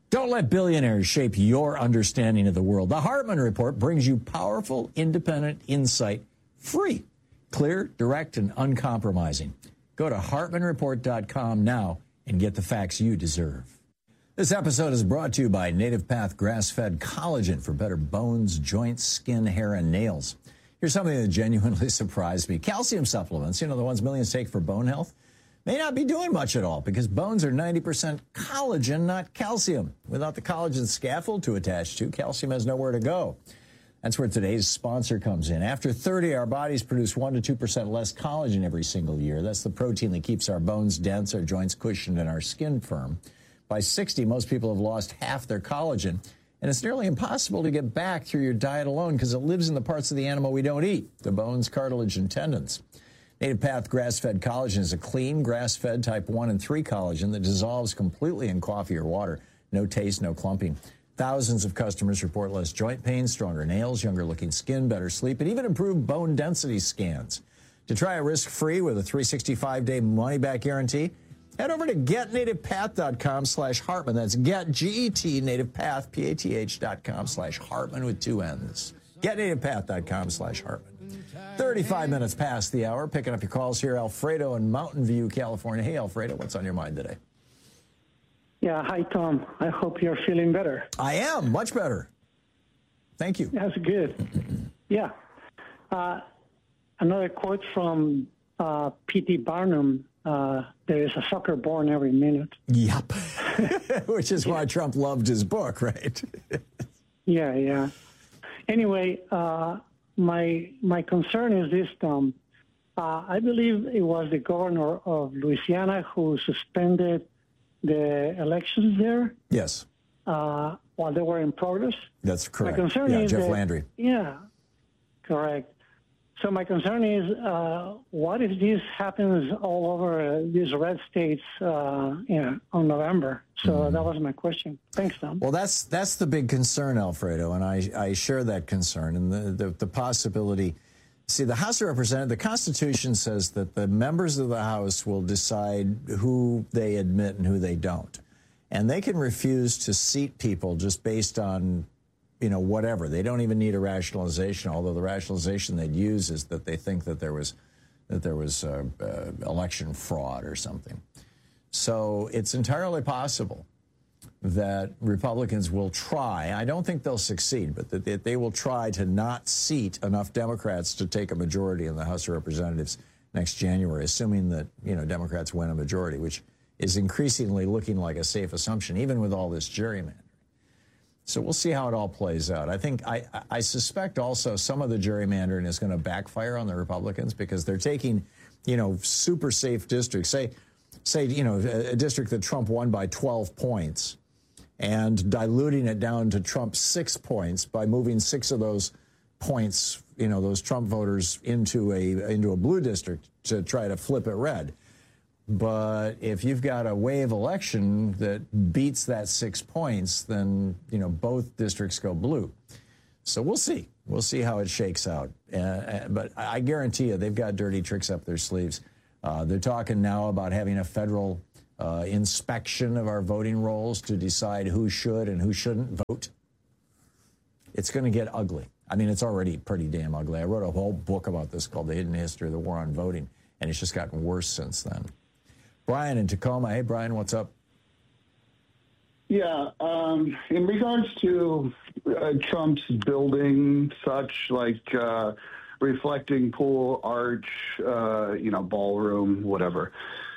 Don't let billionaires shape your understanding of the world. The Hartman Report brings you powerful, independent insight, free, clear, direct, and uncompromising. Go to hartmanreport.com now and get the facts you deserve. This episode is brought to you by Native Path grass-fed collagen for better bones, joints, skin, hair, and nails. Here's something that genuinely surprised me. Calcium supplements, the ones millions take for bone health, may not be doing much at all because bones are 90% collagen, not calcium. Without the collagen scaffold to attach to, calcium has nowhere to go. That's where today's sponsor comes in. After 30, our bodies produce 1% to 2% less collagen every single year. That's the protein that keeps our bones dense, our joints cushioned, and our skin firm. By 60, most people have lost half their collagen, and it's nearly impossible to get back through your diet alone because it lives in the parts of the animal we don't eat, the bones, cartilage, and tendons. Native Path grass-fed collagen is a clean, grass-fed type 1 and 3 collagen that dissolves completely in coffee or water. No taste, no clumping. Thousands of customers report less joint pain, stronger nails, younger-looking skin, better sleep, and even improved bone density scans. To try it risk-free with a 365-day money-back guarantee, head over to getnativepath.com/Hartman. That's get, G-E-T, nativepath, P-A-T-H.com/Hartman with 2 N's. Getnativepath.com/Hartman. 35 minutes past the hour. Picking up your calls here, Alfredo in Mountain View, California. Hey, Alfredo, what's on your mind today? Yeah, hi, Tom. I hope you're feeling better. I am, much better. Thank you. That's good. Yeah. Another quote from P.T. Barnum, there is a sucker born every minute. Yep. Which is why Trump loved his book, right? Yeah. Anyway, my concern is this, Tom. I believe it was the governor of Louisiana who suspended the elections there. Yes. While they were in progress. That's correct. My concern is Jeff that, Landry. Yeah, correct. So my concern is, what if this happens all over these red states, on November? So that was my question. Thanks, Tom. Well, that's the big concern, Alfredo, and I share that concern and the possibility. See, the House of Representatives, the Constitution says that the members of the House will decide who they admit and who they don't, and they can refuse to seat people just based on whatever. They don't even need a rationalization, although the rationalization they'd use is that they think that there was election fraud or something. So it's entirely possible that Republicans will try, I don't think they'll succeed, but that they will try to not seat enough Democrats to take a majority in the House of Representatives next January, assuming that, Democrats win a majority, which is increasingly looking like a safe assumption, even with all this gerrymandering. So we'll see how it all plays out. I suspect also some of the gerrymandering is going to backfire on the Republicans because they're taking, super safe districts. Say, a district that Trump won by 12 points and diluting it down to Trump's 6 points by moving 6 of those points, those Trump voters into a blue district to try to flip it red. But if you've got a wave election that beats that 6 points, then, both districts go blue. So we'll see. We'll see how it shakes out. But I guarantee you they've got dirty tricks up their sleeves. They're talking now about having a federal inspection of our voting rolls to decide who should and who shouldn't vote. It's going to get ugly. I mean, it's already pretty damn ugly. I wrote a whole book about this called The Hidden History of the War on Voting, and it's just gotten worse since then. Brian in Tacoma. Hey, Brian, what's up? Yeah, in regards to Trump's building, such like reflecting pool, arch, ballroom, whatever.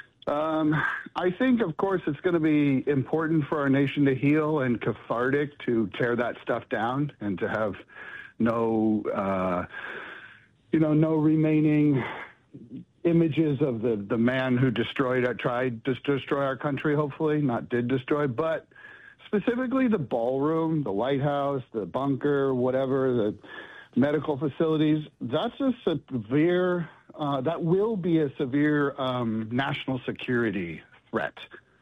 I think, of course, it's going to be important for our nation to heal and cathartic to tear that stuff down and to have no remaining images of the man who tried to destroy our country, hopefully, not did destroy, but specifically the ballroom, the White House, the bunker, whatever, the medical facilities, that's a severe, that will be a severe national security threat.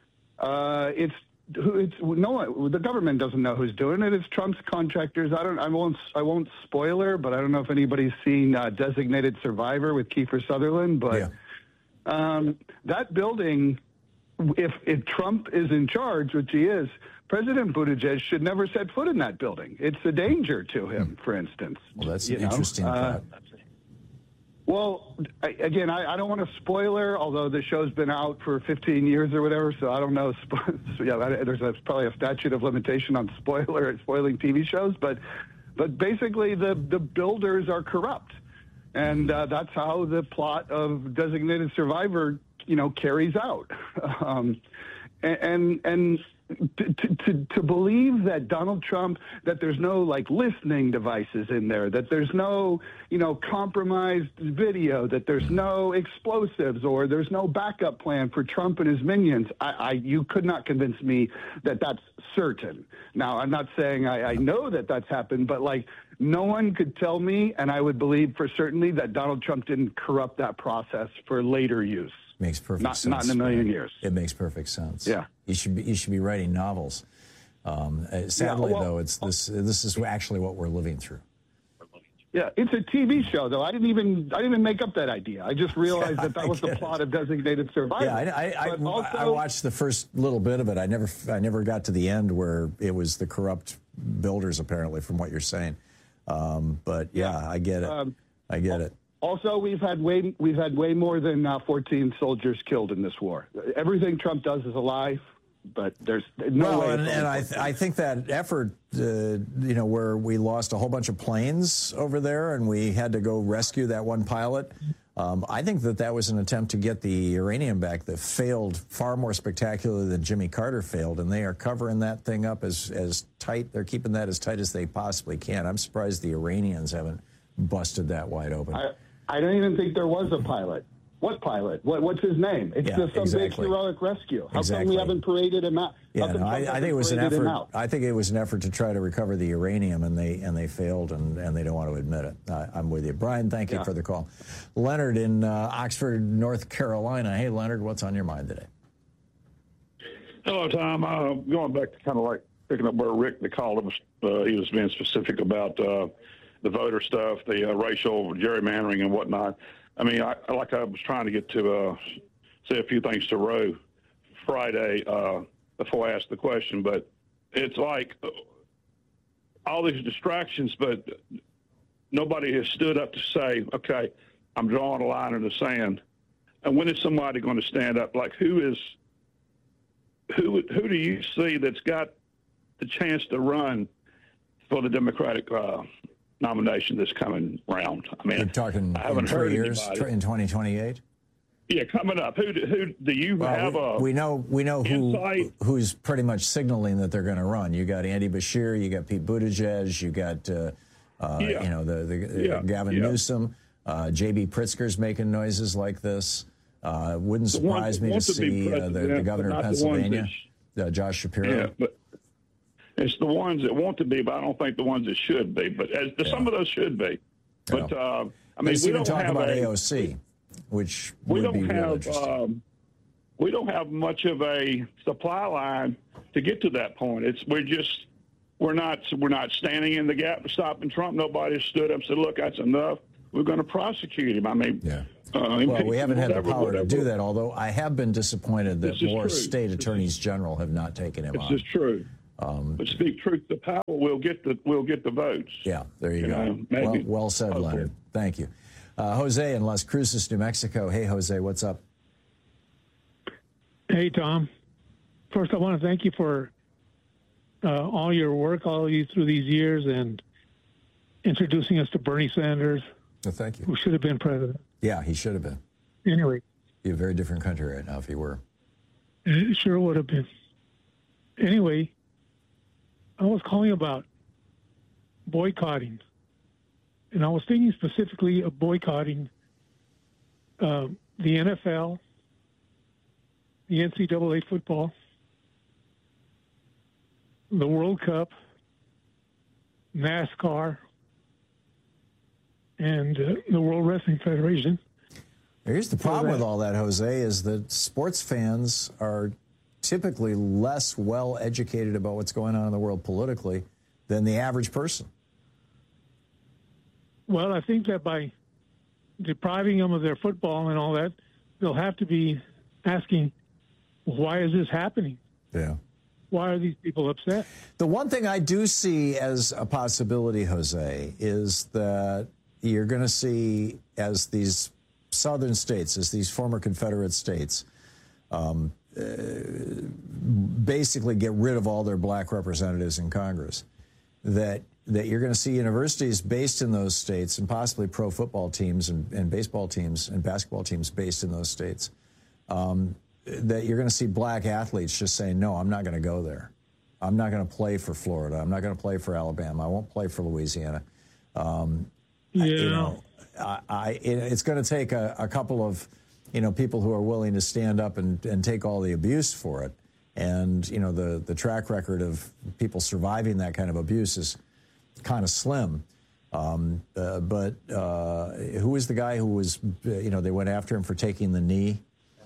The government doesn't know who's doing it. It's Trump's contractors. I won't spoiler, but I don't know if anybody's seen Designated Survivor with Kiefer Sutherland, but that building if Trump is in charge, which he is, President Buttigieg should never set foot in that building. It's a danger to him, for instance. Well, that's an interesting thought. Well, again, I don't want to spoiler, although the show's been out for 15 years or whatever, so I don't know. So yeah, there's probably a statute of limitation on spoiling TV shows, but basically the builders are corrupt, and that's how the plot of Designated Survivor, carries out. And to believe that Donald Trump, that there's no listening devices in there, that there's no compromised video, that there's no explosives, or there's no backup plan for Trump and his minions, you could not convince me that that's certain. Now, I'm not saying I know that that's happened, but no one could tell me, and I would believe for certainty, that Donald Trump didn't corrupt that process for later use. Makes perfect sense. Not in a million years. It makes perfect sense. Yeah. You should be writing novels. Sadly, though, this is actually what we're living through. Yeah, it's a TV show, though. I didn't even make up that idea. I just realized that was the plot of Designated Survivor. Yeah, I watched the first little bit of it. I never got to the end where it was the corrupt builders, apparently, from what you're saying. But yeah, I get it. I get it. Also, we've had way more than 14 soldiers killed in this war. Everything Trump does is a lie, but there's no way. And I think that effort, where we lost a whole bunch of planes over there and we had to go rescue that one pilot, I think that was an attempt to get the uranium back that failed far more spectacularly than Jimmy Carter failed, and they are covering that thing up as tight. They're keeping that as tight as they possibly can. I'm surprised the Iranians haven't busted that wide open. I don't even think there was a pilot. What pilot? What's his name? It's just some big heroic rescue. How come we haven't paraded him out? Yeah, no, I think it was an effort. I think it was an effort to try to recover the uranium, and they failed, and they don't want to admit it. I'm with you, Brian. Thank you for the call. Leonard in Oxford, North Carolina. Hey, Leonard, what's on your mind today? Hello, Tom. Going back to kind of picking up where Rick, the caller, he was being specific about the voter stuff, the racial gerrymandering and whatnot. I mean, I was trying to get to say a few things to Roe Friday before I asked the question, but it's all these distractions, but nobody has stood up to say, okay, I'm drawing a line in the sand. And when is somebody going to stand up? Who do you see that's got the chance to run for the Democratic nomination this coming round? I mean, you're talking I haven't in 3 heard years, anybody. in 2028. Yeah, coming up. Who do you have? We know who's pretty much signaling that they're going to run. You got Andy Bashir, you got Pete Buttigieg, you got Gavin Newsom, J.B. Pritzker's making noises like this. Wouldn't surprise me to see the governor of Pennsylvania, Josh Shapiro. Yeah, but it's the ones that want to be, but I don't think the ones that should be. But some of those should be. But I mean, we don't talk have about AOC, which would be real interesting. We don't have much of a supply line to get to that point. We're not standing in the gap to stopping Trump. Nobody stood up and said, "Look, that's enough. We're going to prosecute him." I mean, well, we haven't had the power to do that. Although I have been disappointed that more state attorneys general have not taken him on. This is true. But speak truth to power, we'll get the votes. Yeah, there you go. Well said, Leonard. Thank you. Jose in Las Cruces, New Mexico. Hey, Jose, what's up? Hey, Tom. First, I want to thank you for all your work through these years and introducing us to Bernie Sanders. Well, thank you. Who should have been president. Yeah, he should have been. Anyway. Be a very different country right now if he were. It sure would have been. Anyway, I was calling about boycotting. And I was thinking specifically of boycotting the NFL, the NCAA football, the World Cup, NASCAR, and the World Wrestling Federation. Here's the problem with all that, Jose, is that sports fans are typically less well educated about what's going on in the world politically than the average person. Well, I think that by depriving them of their football and all that, they'll have to be asking, why is this happening? Yeah. Why are these people upset? The one thing I do see as a possibility, Jose, is that you're going to see, as these southern states, as these former Confederate states, basically get rid of all their black representatives in Congress, that you're going to see universities based in those states, and possibly pro football teams and baseball teams and basketball teams based in those states, that you're going to see black athletes just saying, no, I'm not going to go there. I'm not going to play for Florida. I'm not going to play for Alabama. I won't play for Louisiana. It's going to take a couple of, people who are willing to stand up and take all the abuse for it. And, the track record of people surviving that kind of abuse is kind of slim. But who was the guy who was, they went after him for taking the knee?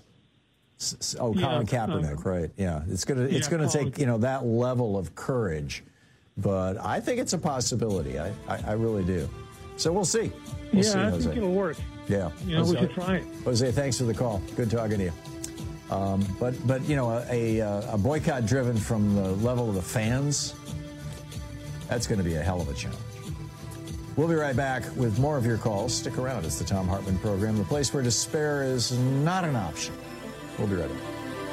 Colin Kaepernick, right? Yeah, it's gonna take that level of courage, but I think it's a possibility. I really do. So we'll see. We'll see, I Jose. think it'll work. Yeah, we should try it. Jose, thanks for the call. Good talking to you. But a boycott driven from the level of the fans, that's going to be a hell of a challenge. We'll be right back with more of your calls. Stick around. It's the Thom Hartmann Program, the place where despair is not an option. We'll be right back.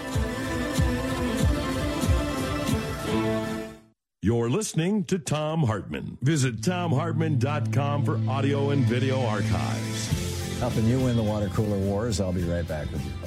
You're listening to Thom Hartmann. Visit ThomHartmann.com for audio and video archives. Helping you win the water cooler wars. I'll be right back with you.